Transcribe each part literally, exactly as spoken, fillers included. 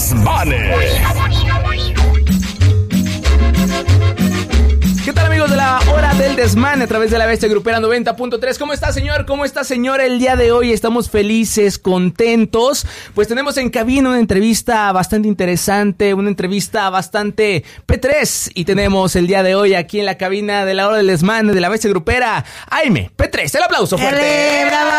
Desmane. ¿Qué tal, amigos de la Hora del Desmane a través de la Bestia Grupera noventa punto tres? ¿Cómo está, señor? ¿Cómo está, señora? El día de hoy estamos felices, contentos. Pues tenemos en cabina una entrevista bastante interesante, una entrevista bastante P tres. Y tenemos el día de hoy aquí en la cabina de la Hora del Desmane de la Bestia Grupera, Aime P tres. El aplauso fuerte. ¡Ele, bravo!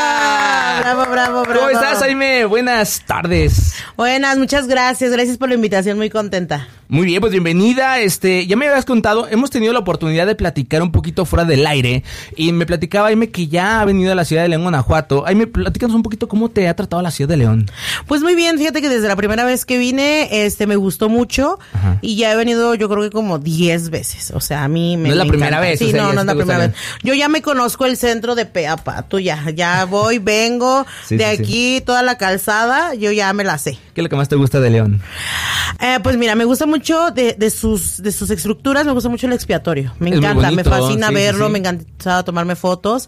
Bravo, bravo, bravo. ¿Cómo estás, Aime? Buenas tardes. Buenas, muchas gracias. Gracias por la invitación, muy contenta. Muy bien, pues bienvenida. Este, ya me habías contado, hemos tenido la oportunidad de platicar un poquito fuera del aire y me platicaba Aime que ya ha venido a la ciudad de León, Guanajuato. Aime, platícanos un poquito cómo te ha tratado la ciudad de León. Pues muy bien, fíjate que desde la primera vez que vine, este, me gustó mucho. Ajá. Y ya he venido, yo creo que como diez veces. O sea, a mí me No es la me primera encanta. vez. Sí, o sea, no, no es la primera León. vez. Yo ya me conozco el centro de pe a pa. Tú ya, ya voy, vengo sí, de sí, aquí, sí. toda la calzada, yo ya me la sé. ¿Qué es lo que más te gusta de León? Eh, pues mira, me gusta mucho de, de sus de sus estructuras, me gusta mucho el expiatorio. Me es encanta, me fascina sí, verlo, sí, sí. me encanta tomarme fotos.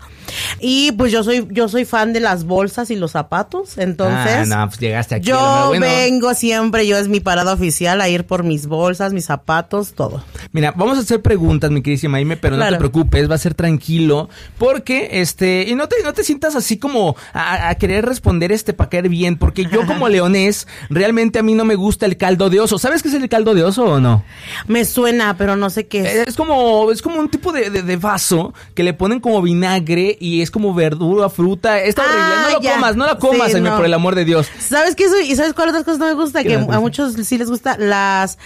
Y pues yo soy yo soy fan de las bolsas y los zapatos, entonces Ah, no, pues llegaste aquí. yo bueno. vengo siempre, yo es mi parada oficial a ir por mis bolsas, mis zapatos, todo. Mira, vamos a hacer preguntas, mi queridísima Aime, pero Claro. no te preocupes, va a ser tranquilo, porque este, y no te, no te sientas así como a, a querer responder este para caer bien, porque yo como leonés, realmente a mí no me gusta el caldo de oso. ¿Sabes qué es el caldo de oso o no? Me suena, pero no sé qué es. Es como, es como un tipo de, de, de vaso que le ponen como vinagre y es como verdura, fruta. Está Ah, horrible. No lo ya. comas, no la comas, Sí, Aime, no. por el amor de Dios. ¿Sabes qué? Soy- ¿Y sabes cuál otras cosas no me gusta? ¿Qué Que no te gusta? a muchos sí les gusta las...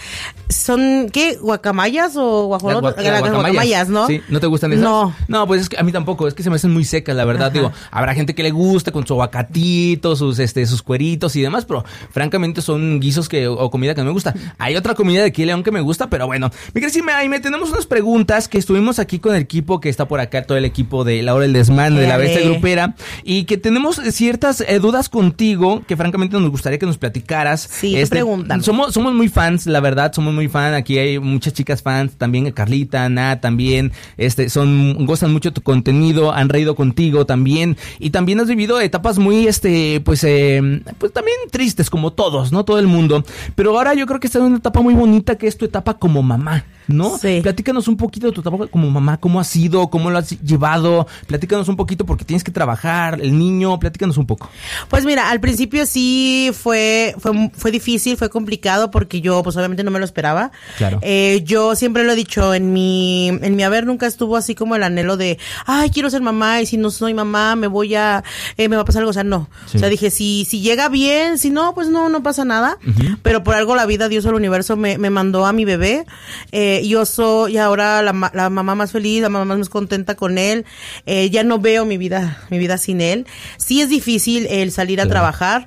¿Son qué? ¿Guacamayas o guajolotes? Las gua- las guacamayas, ¿no? Sí, ¿no te gustan esas? No. No, pues es que a mí tampoco, es que se me hacen muy secas, la verdad. Ajá. Digo, habrá gente que le gusta con su aguacatito, sus este sus cueritos y demás, pero francamente son guisos que o comida que no me gusta. Hay otra comida de aquí León que me gusta, pero bueno. Mi querida Aime, tenemos unas preguntas que estuvimos aquí con el equipo que está por acá, todo el equipo de La Hora del Desmane, de la Dale. Bestia Grupera, y que tenemos ciertas eh, dudas contigo que francamente nos gustaría que nos platicaras. Sí, te preguntan. Somos, somos muy fans, la verdad, somos muy fans. Aquí hay muchas chicas fans, también Carlita, Nat, también, este, son, gozan mucho tu contenido, han reído contigo también, y también has vivido etapas muy, este, pues, eh, pues también tristes, como todos, ¿no? Todo el mundo. Pero ahora yo creo que estás en una etapa muy bonita, que es tu etapa como mamá, ¿no? Sí. Platícanos un poquito de tu etapa como mamá, cómo ha sido, cómo lo has llevado, platícanos un poquito porque tienes que trabajar, el niño, platícanos un poco. Pues mira, al principio sí fue, fue, fue difícil, fue complicado porque yo pues obviamente no me lo esperaba. Claro. Eh, yo siempre lo he dicho, en mi, en mi haber nunca estuvo así como el anhelo de, ay, quiero ser mamá y si no soy mamá me voy a, eh, me va a pasar algo. O sea, no. Sí. O sea, dije, si, si llega bien, si no, pues no, no pasa nada. Uh-huh. Pero por algo la vida, Dios o el universo me, me mandó a mi bebé. Eh, yo soy ahora la, ma- la mamá más feliz, la mamá más contenta con él. Eh, ya no veo mi vida, mi vida sin él. Sí es difícil el salir a Claro. trabajar.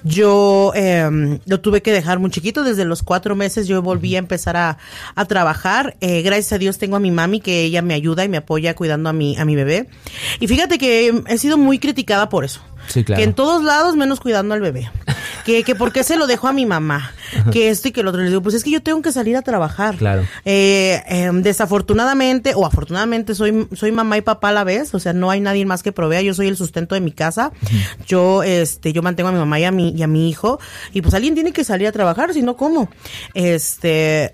Yo eh, lo tuve que dejar muy chiquito, desde los cuatro meses yo volví a empezar a, a trabajar. Eh, gracias a Dios tengo a mi mami que ella me ayuda y me apoya cuidando a mi, a mi bebé. Y fíjate que he sido muy criticada por eso. Sí, claro. Que en todos lados menos cuidando al bebé. Que, que por qué se lo dejo a mi mamá. Que esto y que lo otro. Les digo, pues es que yo tengo que salir a trabajar. Claro. Eh, eh, desafortunadamente o afortunadamente soy, soy mamá y papá a la vez. O sea, no hay nadie más que provea. Yo soy el sustento de mi casa. Uh-huh. Yo, este, yo mantengo a mi mamá y a mi, y a mi hijo. Y pues alguien tiene que salir a trabajar, si no, ¿cómo? Este...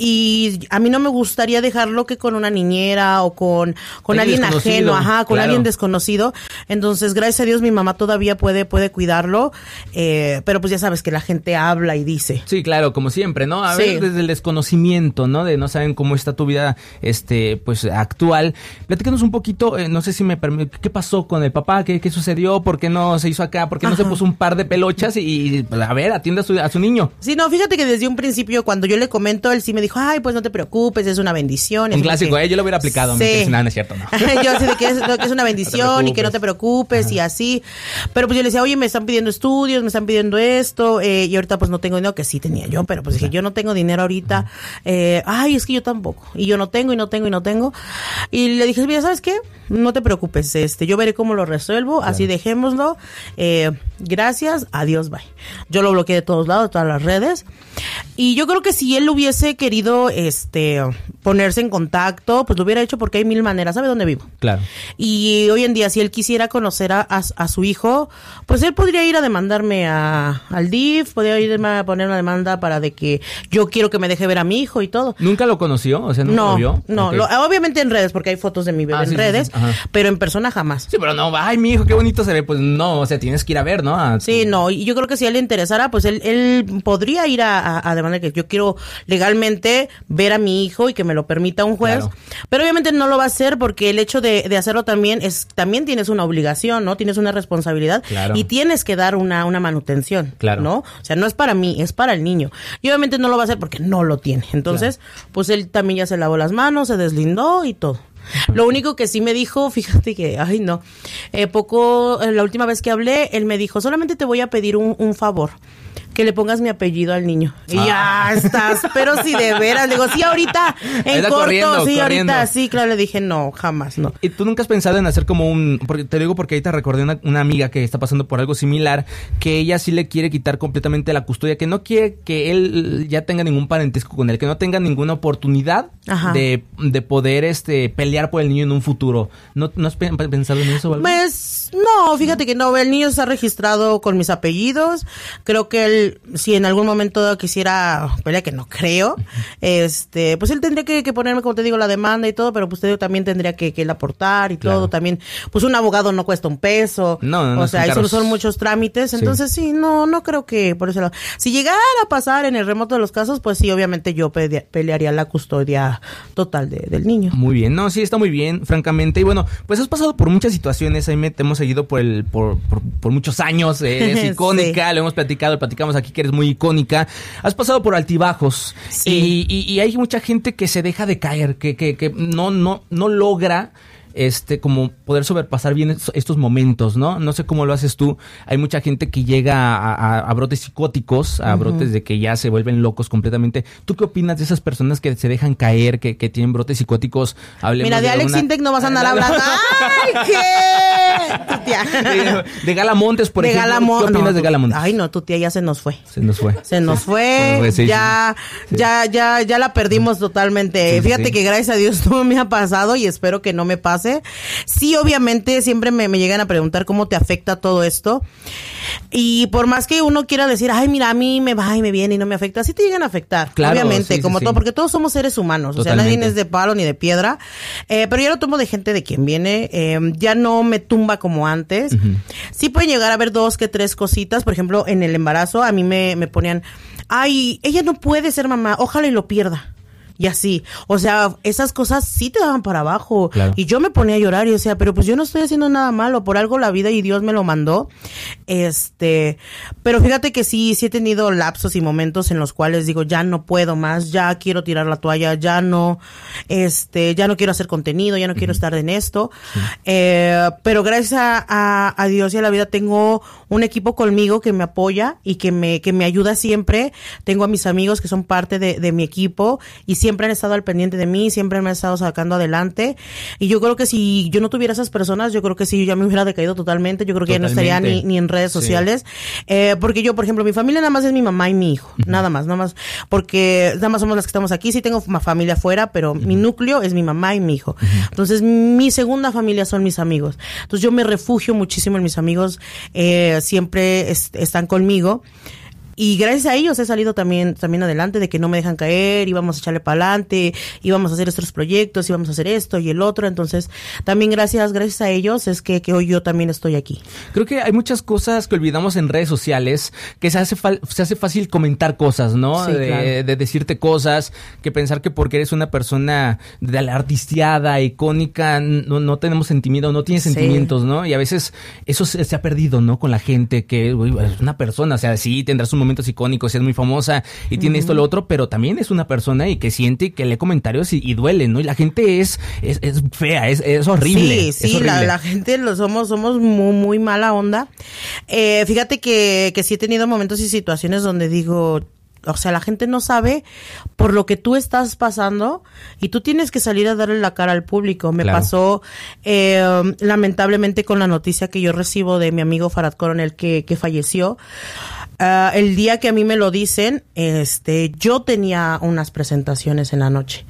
Y a mí no me gustaría dejarlo que con una niñera o con, con alguien, alguien ajeno, ajá, con claro. alguien desconocido. Entonces, gracias a Dios, mi mamá todavía puede, puede cuidarlo. Eh, pero pues ya sabes que la gente habla y dice. Sí, claro, como siempre, ¿no? A sí. ver, desde el desconocimiento, ¿no? De no saben cómo está tu vida, este, pues, actual. Platícanos un poquito, eh, no sé si me permite, ¿qué pasó con el papá? ¿Qué, qué sucedió? ¿Por qué no se hizo acá? ¿Por qué no ajá. se puso un par de pelochas? Y, a ver, atiende a su, a su niño. Sí, no, fíjate que desde un principio, cuando yo le comento, él sí me dijo, ay, pues no te preocupes, es una bendición. Un es clásico, que... eh, yo lo hubiera aplicado, sí. me no, no es cierto, no. Yo así de que es, que es una bendición no y que no te preocupes Ajá. y así. Pero pues yo le decía, oye, me están pidiendo estudios, me están pidiendo esto, eh, y ahorita pues no tengo dinero, que sí tenía yo, pero pues dije, yo no tengo dinero ahorita. Eh, ay, es que yo tampoco. Y yo no tengo, y no tengo, y no tengo. Y le dije, mira, ¿sabes qué? No te preocupes, este, yo veré cómo lo resuelvo, claro. así dejémoslo. Eh, gracias, adiós, bye. Yo lo bloqueé de todos lados, de todas las redes. Y yo creo que si él hubiese querido este ponerse en contacto, pues lo hubiera hecho porque hay mil maneras. ¿Sabe dónde vivo? Claro. Y hoy en día, si él quisiera conocer a, a, a su hijo, pues él podría ir a demandarme a, al D I F, podría irme a poner una demanda para de que yo quiero que me deje ver a mi hijo y todo. ¿Nunca lo conoció? O sea, ¿nunca no, lo vio? No, Okay. lo, obviamente en redes, porque hay fotos de mi bebé ah, en sí, redes, sí, sí. pero en persona jamás. Sí, pero no, ay, mi hijo, qué bonito se ve. Pues no, o sea, tienes que ir a ver, ¿no? A... Sí, no, y yo creo que si a él le interesara, pues él, él podría ir a, a, a demandar que yo quiero legalmente ver a mi hijo y que me lo permita un juez. Claro. Pero obviamente no lo va a hacer porque el hecho de, de hacerlo también es, también tienes una obligación, ¿no? Tienes una responsabilidad claro. y tienes que dar una, una manutención, claro. ¿no? O sea, no es para mí, es para el niño. Y obviamente no lo va a hacer porque no lo tiene. Entonces, claro. pues él también ya se lavó las manos, se deslindó y todo. Lo único que sí me dijo, fíjate que, ay no, eh, poco, la última vez que hablé, él me dijo, solamente te voy a pedir un, un favor, que le pongas mi apellido al niño. Y ah. ya estás, pero si de veras, le digo, sí, ahorita, en corto, corriendo, sí, corriendo. ahorita, sí, claro, le dije, no, jamás, no. ¿Y tú nunca has pensado en hacer como un, porque te digo porque ahorita recordé una, una amiga que está pasando por algo similar, que ella sí le quiere quitar completamente la custodia, que no quiere que él ya tenga ningún parentesco con él, que no tenga ninguna oportunidad de, de poder este pelear por el niño en un futuro? ¿No, no has pensado en eso o algo? Pues, no, fíjate que no, el niño está registrado con mis apellidos, creo que él si en algún momento quisiera pelear, que no creo, este, pues él tendría que, que ponerme, como te digo, la demanda y todo, pero pues te digo, también tendría que, que él aportar y claro. todo, también, pues un abogado no cuesta un peso, no, no, no o sea, eso son muchos trámites, entonces sí. sí, no, no creo que por eso, si llegara a pasar en el remoto de los casos, pues sí, obviamente yo pe- pelearía la custodia total de, del niño. Muy bien, no, sí, está muy bien, francamente, y bueno, pues has pasado por muchas situaciones, ahí me te hemos seguido por el, por, por, por muchos años, eh, eres icónica, sí. lo hemos platicado, platicamos aquí que eres muy icónica, has pasado por altibajos sí. y, y, y hay mucha gente que se deja de caer, que, que, que no, no, no logra este como poder sobrepasar bien estos momentos, ¿no? No sé cómo lo haces tú. Hay mucha gente que llega a, a, a brotes psicóticos, a uh-huh. brotes de que ya se vuelven locos completamente. ¿Tú qué opinas de esas personas que se dejan caer, que, que tienen brotes psicóticos? Hablemos Mira, de, de Alex una... Intec no vas a andar hablando. ¡Ay, qué! Tu tía. De, de Gala Montes, por de ejemplo. Gala ¿Qué opinas no, de Gala Montes? Ay, no, tu tía ya se nos fue. Se nos fue. Se nos fue. Se nos fue sí, ya, sí. ya, ya, ya la perdimos totalmente. Sí, Fíjate sí. que gracias a Dios no me ha pasado y espero que no me pase. Sí, obviamente, siempre me, me llegan a preguntar cómo te afecta todo esto. Y por más que uno quiera decir, ay, mira, a mí me va y me viene y no me afecta, sí te llegan a afectar. Claro, obviamente, sí, como sí, todo, sí. porque todos somos seres humanos. Totalmente. O sea, nadie es de palo ni de piedra. Eh, pero yo lo tomo de gente de quien viene. Eh, ya no me tumba como antes. Uh-huh. Sí pueden llegar a ver dos que tres cositas. Por ejemplo, en el embarazo, a mí me, me ponían, ay, ella no puede ser mamá, ojalá y lo pierda. Y así, o sea, esas cosas sí te daban para abajo. Claro. Y yo me ponía a llorar y decía, pero pues yo no estoy haciendo nada malo, por algo la vida y Dios me lo mandó. Este, pero fíjate que sí, sí he tenido lapsos y momentos en los cuales digo, ya no puedo más, ya quiero tirar la toalla, ya no, este, ya no quiero hacer contenido, ya no uh-huh. quiero estar en esto. Sí. Eh, pero gracias a, a, a Dios y a la vida tengo un equipo conmigo que me apoya y que me, que me ayuda siempre. Tengo a mis amigos que son parte de, de mi equipo y siempre Siempre han estado al pendiente de mí, siempre me han estado sacando adelante. Y yo creo que si yo no tuviera esas personas, yo creo que si yo ya me hubiera decaído totalmente, yo creo que totalmente. Ya no estaría ni, ni en redes sociales. Sí. Eh, porque yo, por ejemplo, mi familia nada más es mi mamá y mi hijo. Uh-huh. Nada más, nada más. Porque nada más somos las que estamos aquí. Sí tengo familia afuera, pero uh-huh. mi núcleo es mi mamá y mi hijo. Uh-huh. Entonces, mi segunda familia son mis amigos. Entonces, yo me refugio muchísimo en mis amigos. Eh, siempre es, están conmigo. Y gracias a ellos he salido también también adelante, de que no me dejan caer, íbamos a echarle para adelante, íbamos a hacer estos proyectos, íbamos a hacer esto y el otro. Entonces, también gracias gracias a ellos es que, que hoy yo también estoy aquí. Creo que hay muchas cosas que olvidamos en redes sociales, que se hace fa- se hace fácil comentar cosas, ¿no? Sí, de, claro. de decirte cosas, que pensar que porque eres una persona de la artisteada, icónica, no, no tenemos sentimiento, no tienes sí. sentimientos, ¿no? Y a veces eso se, se ha perdido, ¿no? Con la gente, que uy, es una persona, o sea, sí, tendrás un momento icónicos, es muy famosa y tiene uh-huh. esto lo otro, pero también es una persona y que siente y que lee comentarios y, y duele, ¿no? Y la gente es es, es fea, es, es horrible. Sí, sí, es horrible. La, la gente lo somos somos muy, muy mala onda. Eh, fíjate que, que sí he tenido momentos y situaciones donde digo, o sea, la gente no sabe por lo que tú estás pasando y tú tienes que salir a darle la cara al público. Me claro. pasó eh, lamentablemente con la noticia que yo recibo de mi amigo Farad Coronel que, que falleció. Uh, el día que a mí me lo dicen, este, yo tenía unas presentaciones en la noche.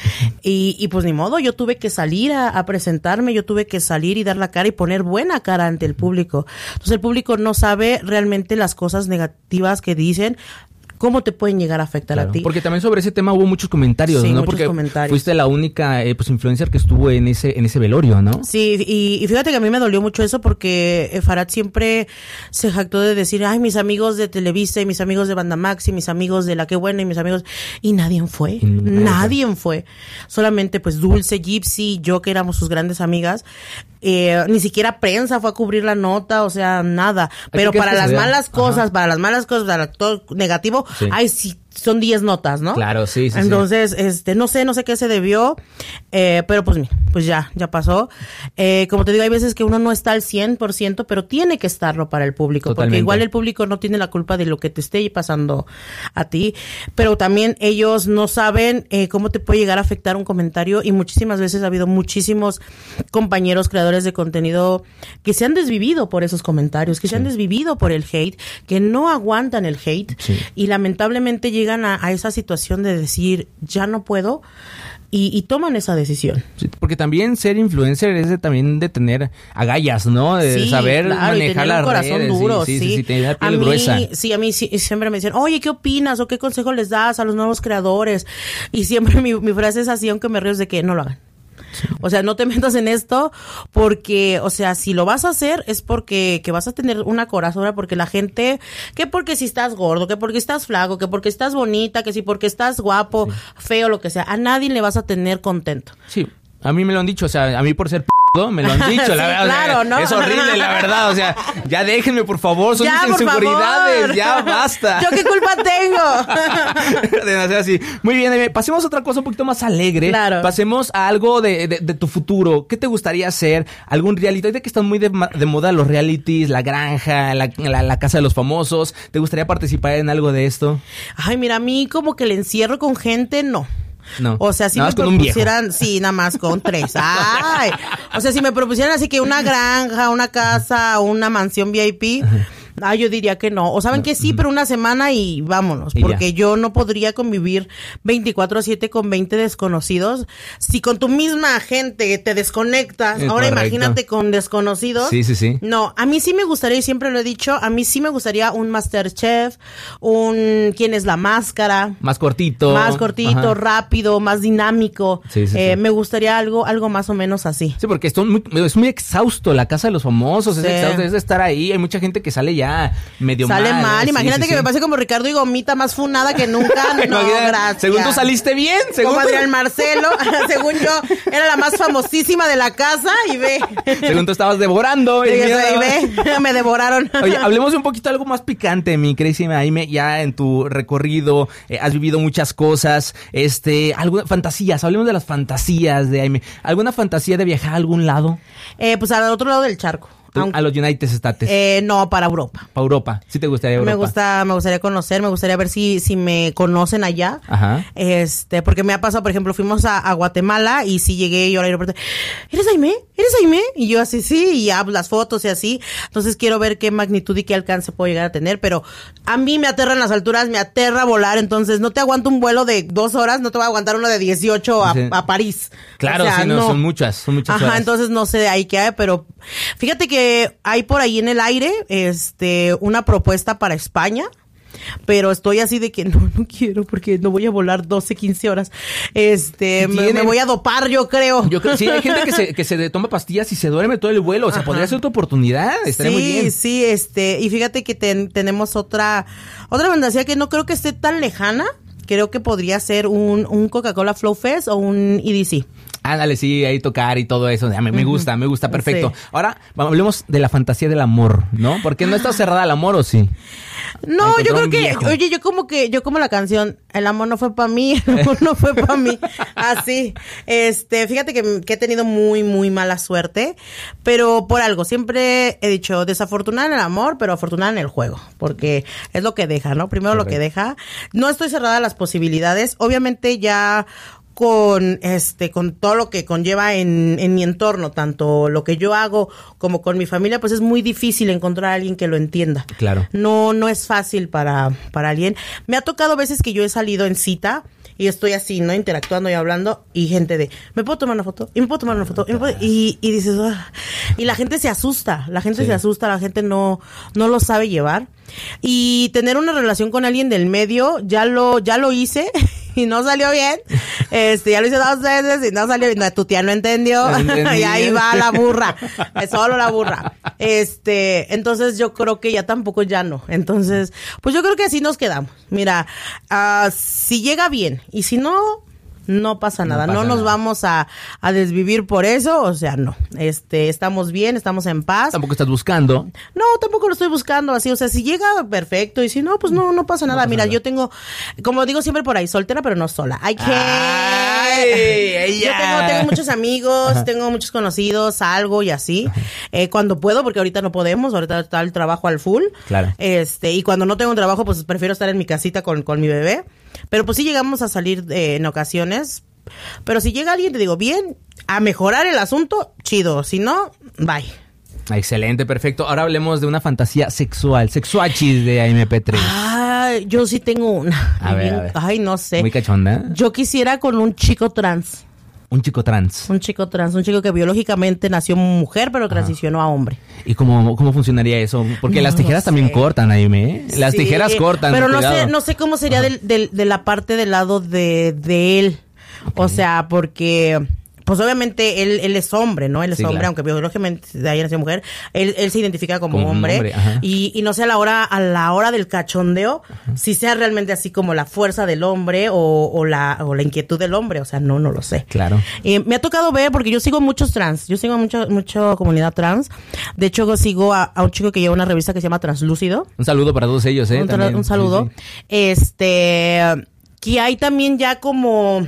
Y, y pues ni modo, yo tuve que salir a, a presentarme, yo tuve que salir y dar la cara y poner buena cara ante el público. Entonces el público no sabe realmente las cosas negativas que dicen, cómo te pueden llegar a afectar claro, a ti. Porque también sobre ese tema hubo muchos comentarios, sí, ¿no? Muchos porque comentarios. Fuiste la única eh, pues influencer que estuvo en ese en ese velorio, ¿no? Sí, y, y fíjate que a mí me dolió mucho eso porque Farad siempre se jactó de decir, ay, mis amigos de Televisa y mis amigos de Banda Max y mis amigos de La Qué Buena y mis amigos... Y nadie fue, mm, nadie fue. Solamente pues Dulce, Gypsy, yo que éramos sus grandes amigas. Eh, ni siquiera prensa fue a cubrir la nota, o sea, nada. Pero para las malas cosas, Ajá. para las malas cosas, para todo negativo, sí. ay, sí, son diez notas, ¿no? Claro, sí, sí. Entonces, sí. este, no sé, no sé qué se debió, eh, pero pues, pues ya, ya pasó. Eh, como te digo, hay veces que uno no está al cien por ciento, pero tiene que estarlo para el público, Totalmente. Porque igual el público no tiene la culpa de lo que te esté pasando a ti, pero también ellos no saben eh, cómo te puede llegar a afectar un comentario y muchísimas veces ha habido muchísimos compañeros creadores de contenido que se han desvivido por esos comentarios, que sí. se han desvivido por el hate, que no aguantan el hate sí. y lamentablemente llegan a, a esa situación de decir, ya no puedo, y, y toman esa decisión. Sí, porque también ser influencer es de, también de tener agallas, ¿no? De sí, saber claro, manejar las redes. Un corazón duro, sí. Sí, sí, sí, tener la piel a mí, gruesa. Sí, a mí sí, siempre me dicen, oye, ¿qué opinas? ¿O qué consejo les das a los nuevos creadores? Y siempre mi, mi frase es así, aunque me río, es de que no lo hagan. O sea, no te metas en esto porque, o sea, si lo vas a hacer es porque que vas a tener una corazón, porque la gente, que porque si estás gordo, que porque estás flaco, que porque estás bonita, que si porque estás guapo, sí. feo, lo que sea, a nadie le vas a tener contento. Sí, a mí me lo han dicho, o sea, a mí por ser p***, me lo han dicho, sí, la verdad. Claro, o sea, ¿no? Es horrible, la verdad. O sea, ya déjenme, por favor. Son ya, mis inseguridades. Favor. Ya basta. ¿Yo qué culpa tengo? De hacer así. Muy bien, pasemos a otra cosa un poquito más alegre. Claro. Pasemos a algo de, de, de tu futuro. ¿Qué te gustaría hacer? ¿Algún reality? Ahorita que están muy de, de moda los realities, la granja, la, la, la casa de los famosos. ¿Te gustaría participar en algo de esto? Ay, mira, a mí como que el encierro con gente, no. No. O sea, si nada me propusieran, sí, nada más con tres. Ay. O sea, si me propusieran así que una granja, una casa, una mansión V I P, Ajá. Ah, yo diría que no. O saben que sí, pero una semana y vámonos. Y porque ya. yo no podría convivir veinticuatro siete con veinte desconocidos. Si con tu misma gente te desconectas, es ahora correcto. Imagínate con desconocidos. Sí, sí, sí. No, a mí sí me gustaría, y siempre lo he dicho, a mí sí me gustaría un Masterchef, un ¿Quién es la máscara? Más cortito. Más cortito, Ajá. rápido, más dinámico. Sí, sí, eh, sí. Me gustaría algo, algo más o menos así. Sí, porque esto muy, es muy exhausto la casa de los famosos, Sí. es exhausto, es de estar ahí. Hay mucha gente que sale ya medio Sale mal. mal, ¿eh? imagínate sí, sí, que sí. me pase como Ricardo y Gomita, más funada que nunca. No, gracias. Según tú saliste bien, según Como tú... Adrián Marcelo, según yo, era la más famosísima de la casa y ve. Según tú estabas devorando. Sí, y, y mira, ve, me devoraron. Oye, hablemos un poquito de algo más picante, mi queridísima Aime. Ya en tu recorrido eh, has vivido muchas cosas. Este, algunas fantasías, hablemos de las fantasías de Aime. ¿Alguna fantasía de viajar a algún lado? Eh, pues al otro lado del charco. Aunque, a los United States. Eh, no, para Europa. Para Europa. ¿Sí te gustaría Europa? Me gusta, me gustaría conocer, me gustaría ver si, si me conocen allá. Ajá. Este, porque me ha pasado, por ejemplo, fuimos a, a Guatemala y sí llegué yo al aeropuerto. ¿Eres Aime? ¿Eres Aime? Y yo así, sí, y ya, las fotos y así. Entonces quiero ver qué magnitud y qué alcance puedo llegar a tener, pero a mí me aterran las alturas, me aterra volar, entonces no te aguanto un vuelo de dos horas, no te voy a aguantar uno de dieciocho a, sí. a París. Claro, o sea, sí, no, no, son muchas, son muchas Ajá, horas. Entonces no sé de ahí qué hay, pero fíjate que hay por ahí en el aire, este, una propuesta para España. Pero estoy así de que no, no quiero porque no voy a volar doce, quince horas. Este, me, me voy a dopar, yo creo. Yo creo, sí, hay gente que se, que se toma pastillas y se duerme todo el vuelo. O sea, Ajá. podría ser otra oportunidad. Estaría sí, muy bien. Sí, este, y fíjate que ten, tenemos otra, otra fantasía que no creo que esté tan lejana. Creo que podría ser un, un Coca-Cola Flow Fest o un E D C. Ándale, sí, ahí tocar y todo eso. Me, me Uh-huh. gusta, me gusta, perfecto. Sí. Ahora, hablemos de la fantasía del amor, ¿no? Porque no está cerrada al amor, ¿o sí? No, Ay, yo creo un que, viejo. oye, yo como que, yo como la canción, El amor no fue para mí, el amor no fue para mí. Así, este, fíjate que, que he tenido muy, muy mala suerte, pero por algo, siempre he dicho, desafortunada en el amor, pero afortunada en el juego, porque es lo que deja, ¿no? Primero Correcto. Lo que deja. No estoy cerrada a las posibilidades, obviamente ya con este con todo lo que conlleva en, en mi entorno, tanto lo que yo hago como con mi familia, pues es muy difícil encontrar a alguien que lo entienda. Claro. No no es fácil para para alguien. Me ha tocado veces que yo he salido en cita y estoy así, ¿no? Interactuando y hablando y gente de, ¿me puedo tomar una foto? ¿Y me puedo tomar una foto? ¿Y, me puedo? y, y dices, oh. Y la gente se asusta, la gente sí. se asusta, la gente no no lo sabe llevar. Y tener una relación con alguien del medio, ya lo ya lo hice y no salió bien. Este, ya lo hice dos veces y no salió bien. No, tu tía no entendió. Y ahí va la burra. Es solo la burra. Este, entonces yo creo que ya tampoco ya no. Entonces, pues yo creo que así nos quedamos. Mira, uh, si llega bien y si no, no pasa nada. No, pasa no nos nada. Vamos a, a desvivir por eso. O sea, no. Este, estamos bien, estamos en paz. Tampoco estás buscando. No, tampoco lo estoy buscando así. O sea, si llega, perfecto. Y si no, pues no, no pasa nada. No pasa Mira, nada. Yo tengo, como digo siempre por ahí, soltera, pero no sola. Hay que. Ay, yo tengo, tengo muchos amigos, Ajá. tengo muchos conocidos, salgo y así. Eh, cuando puedo, porque ahorita no podemos, ahorita está el trabajo al full. Claro. Este, y cuando no tengo un trabajo, pues prefiero estar en mi casita con, con mi bebé. Pero pues sí llegamos a salir eh, en ocasiones. Pero si llega alguien, te digo, bien, a mejorar el asunto, chido. Si no, bye. Excelente, perfecto. Ahora hablemos de una fantasía sexual, sexuachis de A M P tres. Ay, yo sí tengo una. A ver, bien, a ver. Ay, no sé. Muy cachonda. Yo quisiera con un chico trans. Un chico trans. Un chico trans, un chico que biológicamente nació mujer, pero transicionó Ajá. a hombre. ¿Y cómo, cómo funcionaría eso? Porque no, las tijeras no también cortan, Aime. Las sí, tijeras cortan. Pero no cuidado. sé, no sé cómo sería del, del, de la parte del lado de, de él. Okay. O sea, porque pues obviamente él, él es hombre, ¿no? Él es sí, hombre, claro. aunque biológicamente haya nacido mujer, él, él se identifica como, como hombre, hombre y, y no sé a la hora, a la hora del cachondeo, ajá. si sea realmente así como la fuerza del hombre o, o la, o la inquietud del hombre, o sea, no, no lo sé. Claro. Eh, me ha tocado ver, porque yo sigo muchos trans, yo sigo mucho, mucho comunidad trans, de hecho yo sigo a, a un chico que lleva una revista que se llama Translúcido. Un saludo para todos ellos, eh. Un, también. un saludo. Sí, sí. Este, que hay también ya como...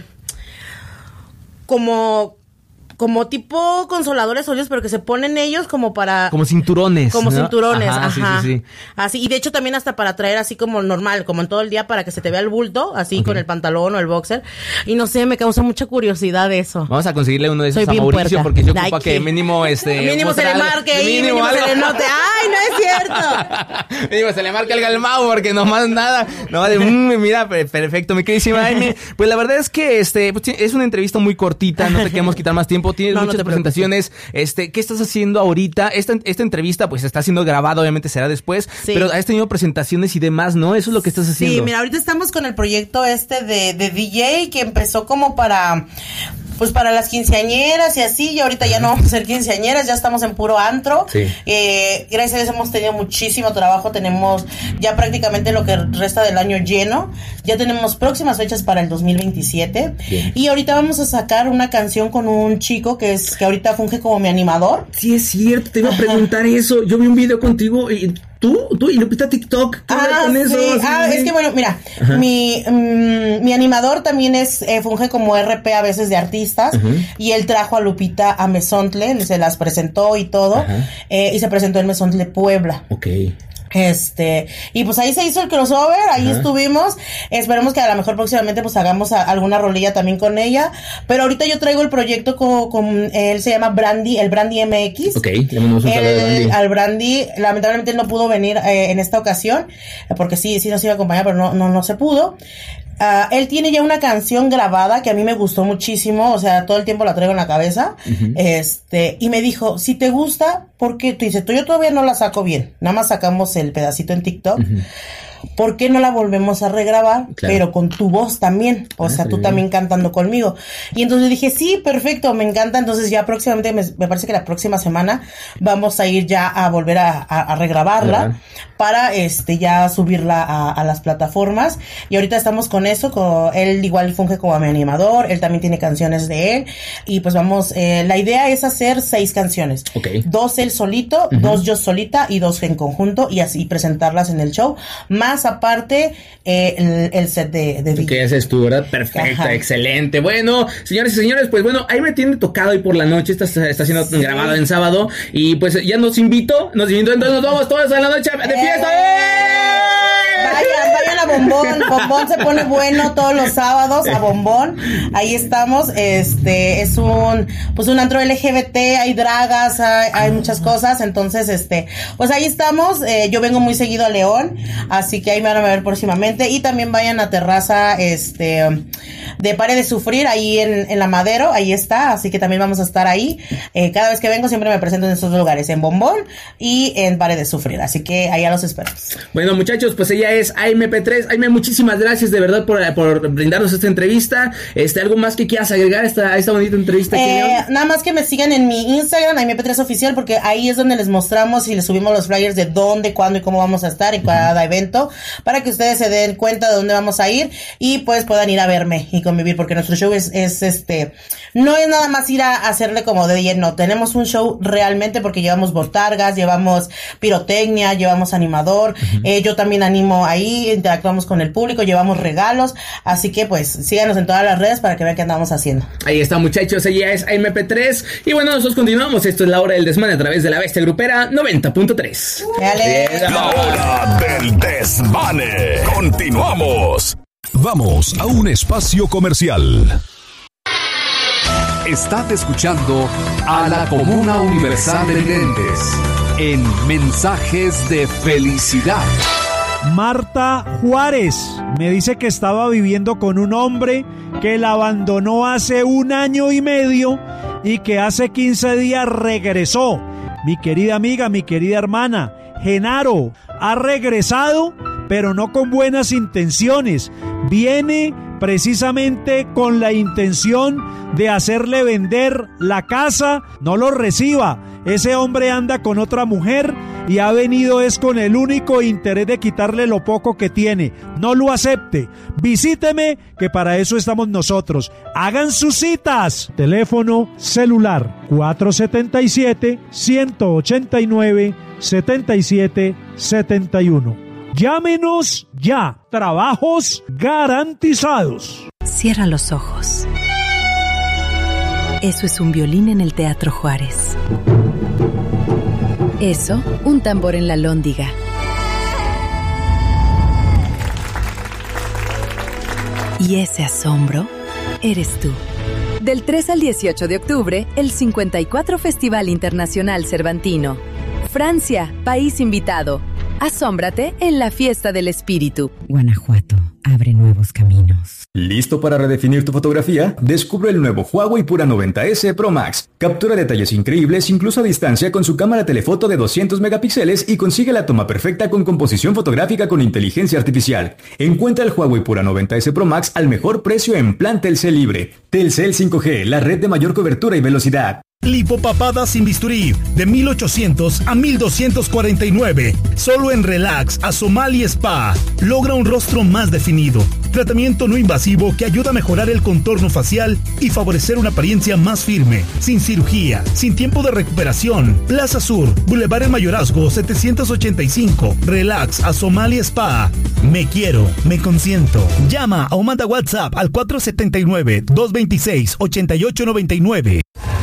como como tipo consoladores óleos, pero que se ponen ellos como para... Como cinturones, Como ¿no? cinturones, ajá. ajá. Sí, sí, sí. Así, y de hecho también hasta para traer así como normal, como en todo el día, para que se te vea el bulto, así okay. con el pantalón o el boxer. Y no sé, me causa mucha curiosidad eso. Vamos a conseguirle uno de esos Soy a Mauricio, puerca. porque yo ocupa Like que mínimo este... mínimo se le marque ahí, mínimo, mínimo se le note. ¡Ay, no es cierto! Mínimo se le marque algo al Mau, porque nomás nada. No, de, mmm, mira, perfecto, mi queridísima Aime. Pues la verdad es que este pues, es una entrevista muy cortita, no te queremos quitar más tiempo. Tienes no, muchas no presentaciones. Este, ¿qué estás haciendo ahorita? Esta, esta entrevista pues está siendo grabada, obviamente será después, sí. pero has tenido presentaciones y demás, ¿no? Eso es lo que estás haciendo. Sí, mira, ahorita estamos con el proyecto este de, de D J que empezó como para... pues para las quinceañeras y así, y ahorita ya no vamos a ser quinceañeras, ya estamos en puro antro. Sí. Eh, gracias a Dios hemos tenido muchísimo trabajo, tenemos ya prácticamente lo que resta del año lleno, ya tenemos próximas fechas para el dos mil veintisiete. Bien. Y ahorita vamos a sacar una canción con un chico que es que ahorita funge como mi animador. Sí, es cierto, te iba a preguntar Ajá. eso, yo vi un video contigo y... ¿Tú? ¿Tú? ¿Y Lupita TikTok? ¿Qué ah, con eso? Sí. Sí, ah, sí. es que bueno, mira, mi, mm, mi animador también es, eh, funge como R P a veces de artistas, uh-huh. y él trajo a Lupita a Mesontle, se las presentó y todo, uh-huh. eh, y se presentó en Mesontle, Puebla. Okay. Este, y pues ahí se hizo el crossover, ahí Ajá. estuvimos, esperemos que a lo mejor próximamente pues hagamos a, alguna rolilla también con ella, pero ahorita yo traigo el proyecto con, con él se llama Brandy, el Brandy M X. Ok, le mandamos un saludo a Brandy. Al Brandy, lamentablemente él no pudo venir eh, en esta ocasión, porque sí, sí nos iba a acompañar, pero no, no, no se pudo. Uh, él tiene ya una canción grabada que a mí me gustó muchísimo, o sea, todo el tiempo la traigo en la cabeza, uh-huh. este, y me dijo, si te gusta, ¿por qué? Tú dices, yo todavía no la saco bien, nada más sacamos el pedacito en TikTok, uh-huh. ¿por qué no la volvemos a regrabar? Claro. Pero con tu voz también, o ah, sea, tú bien. También cantando conmigo. Y entonces dije, sí, perfecto, me encanta, entonces ya próximamente, me, me parece que la próxima semana vamos a ir ya a volver a, a, a regrabarla, uh-huh. para este ya subirla a, a las plataformas, y ahorita estamos con eso, con, él igual funge como mi animador, él también tiene canciones de él, y pues vamos, eh, la idea es hacer seis canciones, okay. dos él solito, uh-huh. dos yo solita, y dos en conjunto, y así presentarlas en el show, más más aparte eh, el, el set de, de D J. ¿Qué haces tú, verdad? Perfecto, ajá. Excelente. Bueno, señores y señores, pues bueno, ahí me tiene tocado hoy por la noche, está, está siendo sí. grabado en sábado, y pues ya nos invitó, nos invitó, entonces nos vamos todos a la noche de fiesta. ¡Eh! Vayan, vayan a Bombón, Bombón se pone bueno todos los sábados, a Bombón, ahí estamos, este, es un, pues un antro L G B T, hay dragas, hay, hay muchas cosas, entonces, este, pues ahí estamos, eh, yo vengo muy seguido a León, así que ahí me van a ver próximamente, y también vayan a Terraza, este, de Pare de Sufrir, ahí en, en La Madero, ahí está, así que también vamos a estar ahí, eh, cada vez que vengo siempre me presento en estos lugares, en Bombón y en Pare de Sufrir, así que allá los espero. Bueno, muchachos, pues ella es A M P tres. Aime, muchísimas gracias de verdad por, por brindarnos esta entrevista. Este, ¿algo más que quieras agregar a esta, a esta bonita entrevista? Eh, nada más que me sigan en mi Instagram, A M P tres Oficial, porque ahí es donde les mostramos y les subimos los flyers de dónde, cuándo y cómo vamos a estar en cada evento, para que ustedes se den cuenta de dónde vamos a ir y pues puedan ir a verme y convivir, porque nuestro show es, es este, no es nada más ir a hacerle como de D J, no, tenemos un show realmente porque llevamos botargas, llevamos pirotecnia, llevamos animador, uh-huh. eh, yo también animo ahí, interactuamos con el público, llevamos regalos, así que pues síganos en todas las redes para que vean qué andamos haciendo. Ahí está, muchachos, ella es A M P tres y bueno, nosotros continuamos, esto es La Hora del Desmane a través de La Bestia Grupera noventa punto tres. Dale. La Hora del Desmane. Continuamos. Vamos a un espacio comercial. Estás escuchando a la Comuna Universal de Videntes en Mensajes de Felicidad. Marta Juárez me dice que estaba viviendo con un hombre que la abandonó hace un año y medio y que hace quince días regresó. Mi querida amiga, mi querida hermana, Genaro, ha regresado, pero no con buenas intenciones. Viene precisamente con la intención de hacerle vender la casa. No lo reciba. Ese hombre anda con otra mujer y ha venido es con el único interés de quitarle lo poco que tiene. No lo acepte. Visíteme, que para eso estamos nosotros. Hagan sus citas. Teléfono celular cuatro siete siete, uno ocho nueve, siete siete siete uno. Llámenos ya. Trabajos garantizados. Cierra los ojos. Eso es un violín en el Teatro Juárez. Eso, un tambor en la Lóndiga. Y ese asombro, eres tú. Del tres al dieciocho de octubre, el cincuenta y cuatro Festival Internacional Cervantino. Francia, país invitado. Asómbrate en la fiesta del espíritu. Guanajuato, abre nuevos caminos. ¿Listo para redefinir tu fotografía? Descubre el nuevo Huawei Pura noventa ese Pro Max. Captura detalles increíbles incluso a distancia con su cámara telefoto de doscientos megapíxeles y consigue la toma perfecta con composición fotográfica con inteligencia artificial. Encuentra el Huawei Pura noventa ese Pro Max al mejor precio en plan Telcel Libre. Telcel cinco G, la red de mayor cobertura y velocidad. Lipopapada sin bisturí, de mil ochocientos a mil doscientos cuarenta y nueve. Solo en Relax a Somali Spa. Logra un rostro más definido. Tratamiento no invasivo que ayuda a mejorar el contorno facial y favorecer una apariencia más firme. Sin cirugía, sin tiempo de recuperación. Plaza Sur, Boulevard El Mayorazgo setecientos ochenta y cinco. Relax a Somali Spa. Me quiero, me consiento. Llama o manda WhatsApp al cuatro siete nueve, dos dos seis, ocho ocho nueve nueve.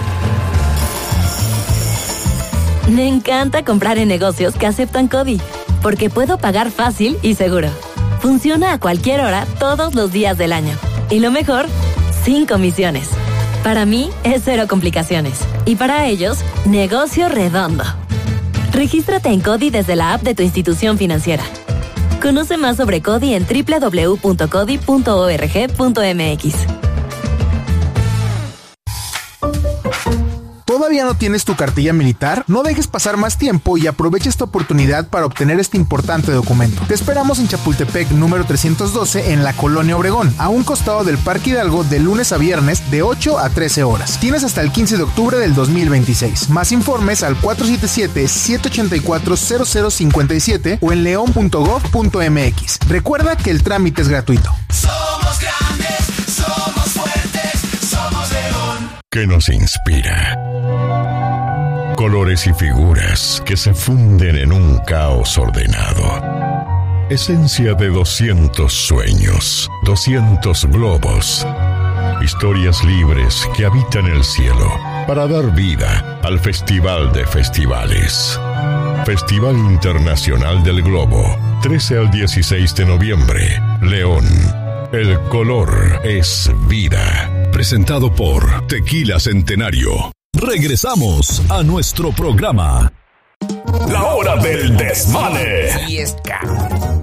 Me encanta comprar en negocios que aceptan CODI, porque puedo pagar fácil y seguro. Funciona a cualquier hora, todos los días del año. Y lo mejor, sin comisiones. Para mí, es cero complicaciones. Y para ellos, negocio redondo. Regístrate en CODI desde la app de tu institución financiera. Conoce más sobre CODI en doble u doble u doble u punto codi punto org punto m x. ¿Todavía no tienes tu cartilla militar? No dejes pasar más tiempo y aprovecha esta oportunidad para obtener este importante documento. Te esperamos en Chapultepec número trescientos doce en la Colonia Obregón, a un costado del Parque Hidalgo, de lunes a viernes de ocho a trece horas. Tienes hasta el quince de octubre del dos mil veintiséis. Más informes al cuatro siete siete, siete ocho cuatro, cero cero cinco siete o en león punto gov punto m x. Recuerda que el trámite es gratuito. Somos grandes, somos fuertes, somos León. ¿Qué nos inspira? Colores y figuras que se funden en un caos ordenado. Esencia de doscientos sueños, doscientos globos. Historias libres que habitan el cielo para dar vida al Festival de Festivales. Festival Internacional del Globo, trece al dieciséis de noviembre, León. El color es vida. Presentado por Tequila Centenario. Regresamos a nuestro programa. La hora del desmane. Fiesta.